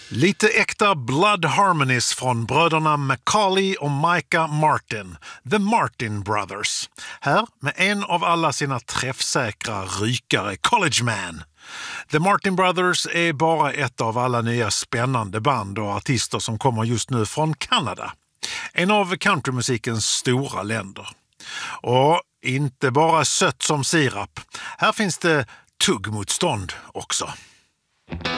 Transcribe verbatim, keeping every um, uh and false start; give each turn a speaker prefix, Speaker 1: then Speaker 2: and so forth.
Speaker 1: Lite äkta Blood Harmonies från bröderna Macaulay och Micah Martin, The Martin Brothers. Här med en av alla sina träffsäkra rykare, College Man. The Martin Brothers är bara ett av alla nya spännande band och artister som kommer just nu från Kanada. En av countrymusikens stora länder. Och inte bara sött som sirap. Här finns det tuggmotstånd också.